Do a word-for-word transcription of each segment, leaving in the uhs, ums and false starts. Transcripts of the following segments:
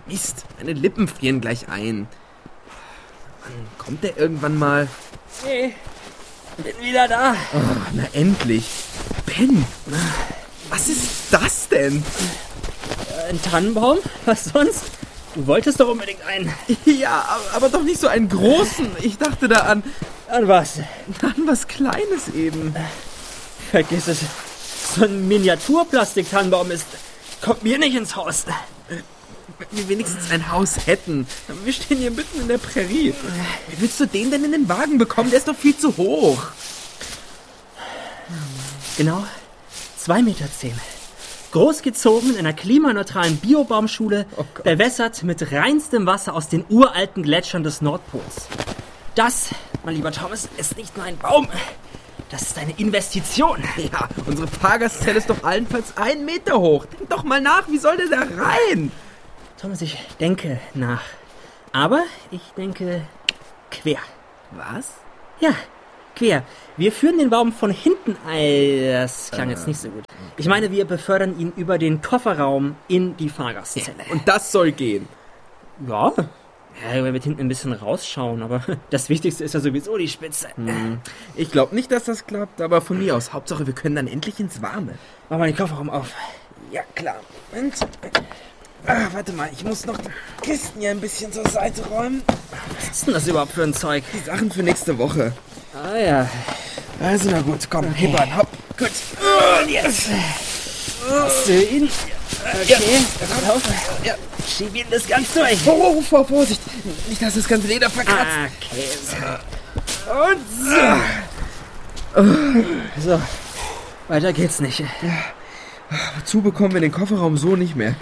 Mist, meine Lippen frieren gleich ein. Mann, kommt der irgendwann mal? Hey, bin wieder da. Oh, na endlich. Ben, was ist das denn? Ein Tannenbaum? Was sonst? Du wolltest doch unbedingt einen. Ja, aber, aber doch nicht so einen großen. Ich dachte da an... An was? An was Kleines eben. Vergiss es. So ein Miniaturplastik-Tannenbaum ist... Kommt mir nicht ins Haus. Wenn wir wenigstens ein Haus hätten. Wir stehen hier mitten in der Prärie. Wie willst du den denn in den Wagen bekommen? Der ist doch viel zu hoch. Genau. Zwei Meter zehn. Großgezogen in einer klimaneutralen Biobaumschule, Oh Gott. bewässert mit reinstem Wasser aus den uralten Gletschern des Nordpols. Das, mein lieber Thomas, ist nicht nur ein Baum. Das ist eine Investition. Ja, unsere Fahrgastzelle ist doch allenfalls einen Meter hoch. Denk doch mal nach, wie soll der da rein? Thomas, ich denke nach. Aber ich denke quer. Was? Ja, quer. Wir führen den Baum von hinten ein. Das klang äh, jetzt nicht so gut. Ich meine, wir befördern ihn über den Kofferraum in die Fahrgastzelle. Und das soll gehen? Ja. Ja, wir mit hinten ein bisschen rausschauen, aber das Wichtigste ist ja sowieso die Spitze. Hm. Ich glaube nicht, dass das klappt, aber von mir aus. Hauptsache, wir können dann endlich ins Warme. Mach mal den Kofferraum auf. Ja, klar. Und, ah, warte mal, ich muss noch die Kisten hier ein bisschen zur Seite räumen. Was ist denn das überhaupt für ein Zeug? Die Sachen für nächste Woche. Ah ja. Also na gut, komm, okay. Hibbern, hopp. Gut. Und jetzt. Hast du ihn? Okay, Ja. pass auf. Ja. Schieb ihn das ganz durch. Oh, oh, Vorsicht. Nicht, dass das ganze Leder verkratzt. Okay. Und so. So. Weiter geht's nicht. Wozu bekommen wir den Kofferraum so nicht mehr?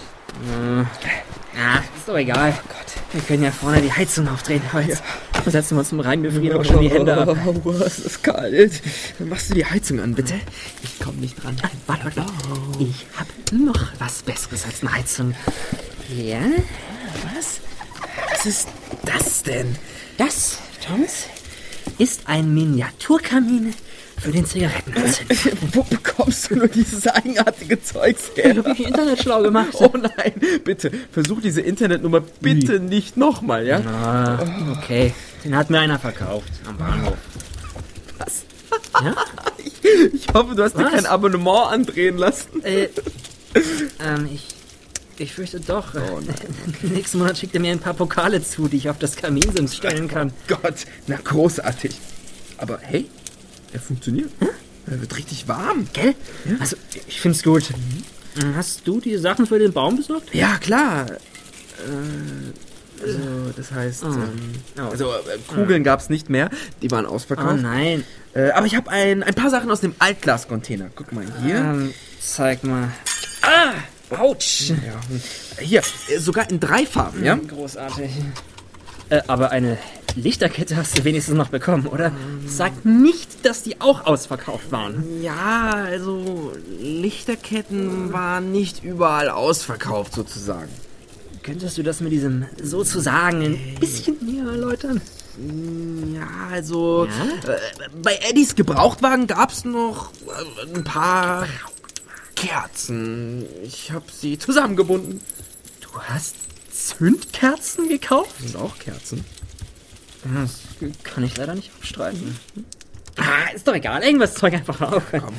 Ah, ist doch egal. Oh Gott. Wir können ja vorne die Heizung aufdrehen. Jetzt setzen wir uns zum Rein, wir frieren auch schon die Hände ab. Oh, es ist kalt. Dann machst du die Heizung an, bitte. Ich komm nicht dran. Warte, warte. Ich hab noch was Besseres als eine Heizung. Ja? Was? Was ist das denn? Das, Thomas, ist ein Miniaturkamin für den Zigarettenanzünder. Wo bekommst du nur dieses eigenartige Zeugs her? Ich hab mich im Internet schlau gemacht. Oh nein, bitte, versuch diese Internetnummer bitte Wie? nicht nochmal, ja? Ah, okay. Den hat mir einer verkauft am Bahnhof. Was? Ja? Ich, ich hoffe, du hast dir Was? kein Abonnement andrehen lassen. Äh, ähm, ich, ich fürchte doch. Oh Nächsten Monat schickt er mir ein paar Pokale zu, die ich auf das Kaminsims stellen kann. Gott, na großartig. Aber hey, er funktioniert. Hm? Er wird richtig warm. Gell? Ja? Also, ich find's gut. Mhm. Hast du die Sachen für den Baum besorgt? Ja, klar. Äh, also, das heißt, Oh. ähm, Oh. also äh, Kugeln gab's nicht mehr. Die waren Oh ausverkauft. nein. Äh, aber ich habe ein, ein paar Sachen aus dem Altglas-Container. Guck mal hier. Ähm, zeig mal. Ah! Autsch! Ja, hier, äh, sogar in drei Farben, ja? Großartig. Äh, aber eine Lichterkette hast du wenigstens noch bekommen, oder? Sag nicht, dass die auch ausverkauft waren. Ja, also Lichterketten waren nicht überall ausverkauft sozusagen. Könntest du das mit diesem sozusagen ein bisschen näher erläutern? Ja, also Ja? Äh, bei Eddies Gebrauchtwagen gab's noch äh, ein paar Kerzen. Ich habe sie zusammengebunden. Du hast Zündkerzen gekauft? Sind auch Kerzen. Das kann ich leider nicht abstreiten. Ah, ist doch egal. Irgendwas zeug einfach auf. Komm,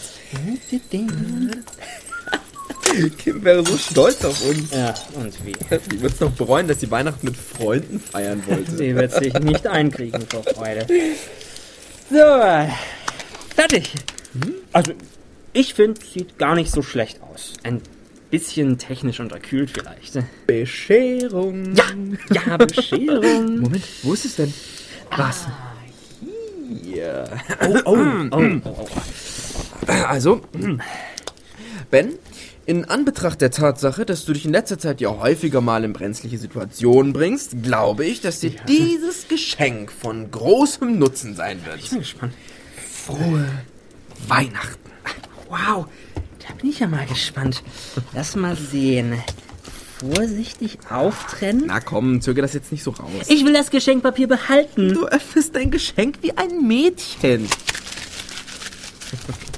Kim wäre so stolz auf uns. Ja, und wie? Die wird es noch bereuen, dass sie Weihnachten mit Freunden feiern wollte. Sie wird sich nicht einkriegen vor Freude. So, fertig. Also, ich finde, sieht gar nicht so schlecht aus. Ein bisschen technisch unterkühlt vielleicht. Bescherung. Ja, ja, Bescherung. Moment, wo ist es denn? Was? Hier. Oh, oh, oh, oh, oh. Also, Ben, in Anbetracht der Tatsache, dass du dich in letzter Zeit ja häufiger mal in brenzliche Situationen bringst, glaube ich, dass dir dieses Geschenk von großem Nutzen sein wird. Ich bin gespannt. Frohe Weihnachten. Wow, da bin ich ja mal gespannt. Lass mal sehen. Vorsichtig auftrennen. Na komm, zöger das jetzt nicht so raus. Ich will das Geschenkpapier behalten. Du öffnest dein Geschenk wie ein Mädchen.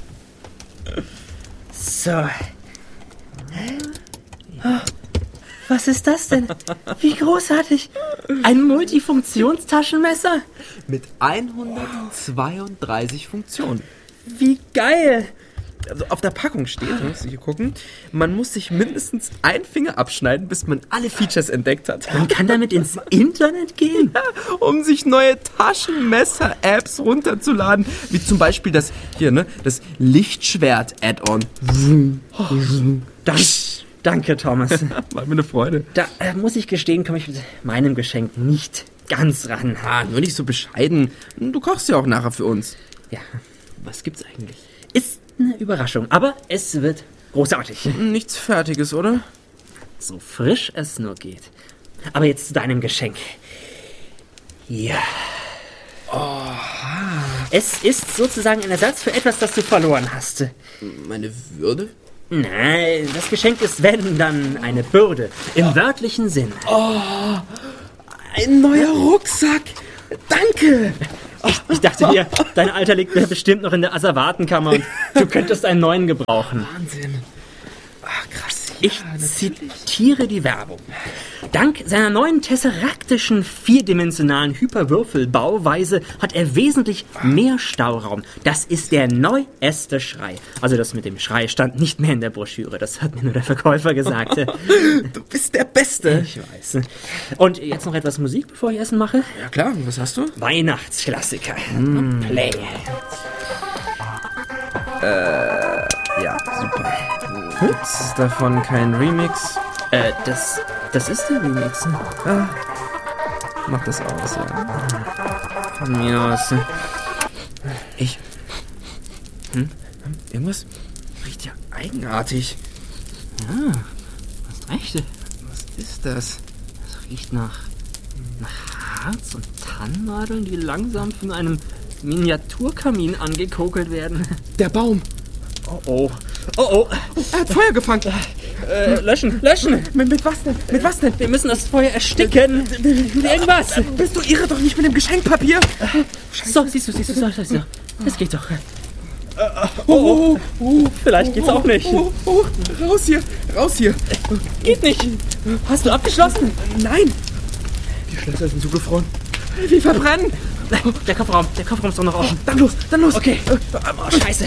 So. Oh, Was ist das denn? Wie großartig. Ein Multifunktionstaschenmesser? Mit hundertzweiunddreißig Funktionen. Wie geil. Also auf der Packung steht, du musst hier gucken, man muss sich mindestens einen Finger abschneiden, bis man alle Features entdeckt hat. Man kann damit ins Internet gehen? Ja, um sich neue Taschenmesser-Apps runterzuladen, wie zum Beispiel das hier, ne, das Lichtschwert-Add-on. Dank, danke, Thomas. War mir eine Freude. Da äh, muss ich gestehen, komme ich mit meinem Geschenk nicht ganz ran. Ah, nur nicht so bescheiden. Du kochst ja auch nachher für uns. Ja, Was gibt's eigentlich? ist eine Überraschung, aber es wird großartig. Nichts Fertiges, oder? So frisch es nur geht. Aber jetzt zu deinem Geschenk. Ja. Oh. Es ist sozusagen ein Ersatz für etwas, das du verloren hast. Meine Würde? Nein, das Geschenk ist, wenn, dann eine Bürde. Im wörtlichen Sinn. Ein neuer Rucksack! Danke! Ich, ich dachte dir, dein Alter liegt mir bestimmt noch in der Asservatenkammer und du könntest einen neuen gebrauchen. Wahnsinn. Ach, krass. Ich zitiere die Werbung. Dank seiner neuen tesseraktischen vierdimensionalen Hyperwürfelbauweise hat er wesentlich mehr Stauraum. Das ist der neueste Schrei. Also das mit dem Schrei stand nicht mehr in der Broschüre. Das hat mir nur der Verkäufer gesagt. Du bist der Beste. Ich weiß. Und jetzt noch etwas Musik, bevor ich Essen mache? Ja klar, was hast du? Weihnachtsklassiker. Mm. Play. Ja, super. Gibt's davon keinen Remix? Äh, das, das ist der Remix. Ah, mach das aus, ja. Von mir aus. Ich. Hm? Irgendwas riecht ja eigenartig. Ja, hast recht. Was ist das? Das riecht nach, nach Harz und Tannennadeln, die langsam von einem Miniaturkamin angekokelt werden. Der Baum. Oh oh. Oh oh. Er hat Feuer gefangen. Äh, löschen, löschen. Mit, mit was denn? Mit was denn? Wir müssen das Feuer ersticken. Mit irgendwas. Bist du irre doch nicht mit dem Geschenkpapier? So, siehst du, siehst du, so, so, so. Das geht doch. Oh, oh, oh. Vielleicht geht's auch nicht. Oh, oh, raus hier, raus hier. Geht nicht. Hast du abgeschlossen? Nein. Die Schlösser sind zugefroren. Wir verbrennen. Der Kofferraum, der Kofferraum ist doch noch offen. Dann los, dann los. Okay. Oh, scheiße.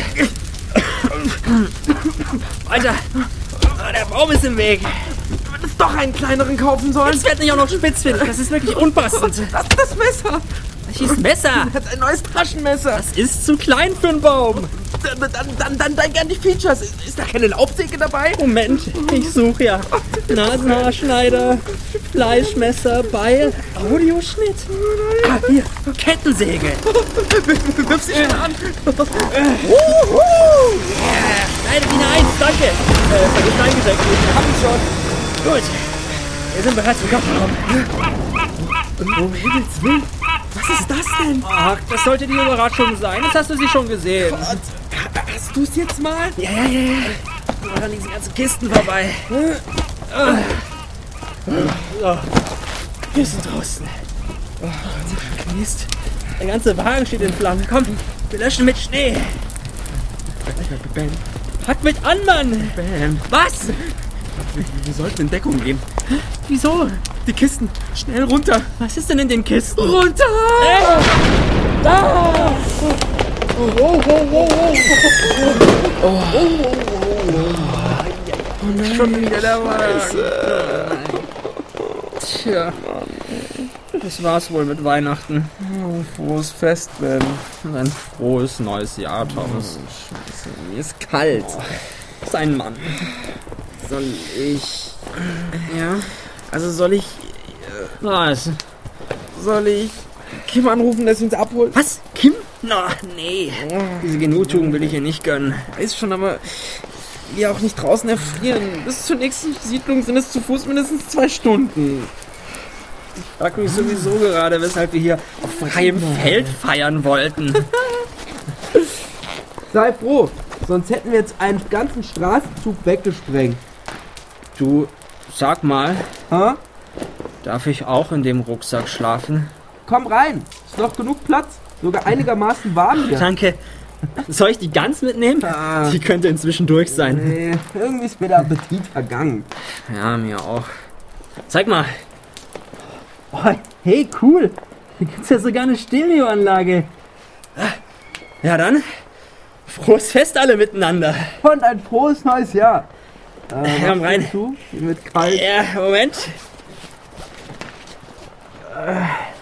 Alter, der Baum ist im Weg. Du hättest doch einen kleineren kaufen sollen. Jetzt wird nicht auch noch spitzfindig. Das ist wirklich unpassend. Das ist das Messer. Welches Messer? Das ist ein neues Taschenmesser. Das ist zu klein für einen Baum. Dann, dann, dann, dann, dann gern die Features. Ist, ist da keine Laubsäge dabei? Moment, ich suche ja. Nasenhaarschneider, Fleischmesser, Beil, Audioschnitt. Ah, hier, Kettensäge. Wirf sie schnell an. Wuhu! Yeah, schneide die eins, danke. Äh, für das Steingeschenk. Wir haben schon. Gut, wir sind bereits im Kofferraum. Um Himmels Willen. Was ist das denn? Ach, das sollte die Überraschung sein. Jetzt hast du sie schon gesehen. Gott. Hast du es jetzt mal? Ja, ja, ja, ja. Mal an diesen ganzen Kisten vorbei. So, wir sind draußen. Oh, Mist. Der ganze Wagen steht in Flammen. Komm, wir löschen mit Schnee. Ben. Pack mit an, Mann. Ben. Was? Wir, wir sollten in Deckung gehen. Wieso? Die Kisten. Schnell runter. Was ist denn in den Kisten? Runter! Äh. Da! Oh, oh, oh, oh, oh. Oh, oh nein. Schon wieder der Wagen. Tja. Das war's wohl mit Weihnachten. Oh, frohes Fest, Ben. Und ein frohes neues Jahr, Thomas. Oh, Scheiße, mir ist kalt. Sein Mann. Soll ich... Ja? Also soll ich... Was? Soll ich Kim anrufen, dass sie uns abholt? Was? Kim? Na, nee. Diese Genugtuung will ich ihr nicht gönnen. Weiß schon, aber... Wir auch nicht draußen erfrieren. Bis zur nächsten Siedlung sind es zu Fuß mindestens zwei Stunden. Ich frag mich sowieso gerade, weshalb wir hier auf freiem Feld feiern wollten. Sei froh, sonst hätten wir jetzt einen ganzen Straßenzug weggesprengt. Du, sag mal, Ha? darf ich auch in dem Rucksack schlafen? Komm rein, ist noch genug Platz. Sogar einigermaßen warm hier. Danke. Soll ich die ganz mitnehmen? Ah. Die könnte inzwischen durch sein. Nee, irgendwie ist mir der Appetit vergangen. Ja, mir auch. Zeig mal. Oh, hey, cool. Hier gibt's ja sogar eine Stereoanlage. Ja dann, frohes Fest alle miteinander. Und ein frohes neues Jahr. Äh, Komm rein. Du? Mit kalt. Ja, Moment. Äh.